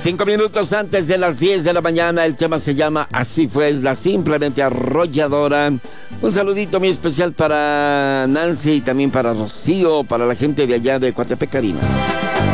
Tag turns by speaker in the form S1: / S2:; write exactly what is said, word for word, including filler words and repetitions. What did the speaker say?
S1: Cinco minutos antes de las diez de la mañana, el tema se llama Así fue, es la simplemente arrolladora. Un saludito muy especial para Nancy y también para Rocío, para la gente de allá de Coatepec, Carinas.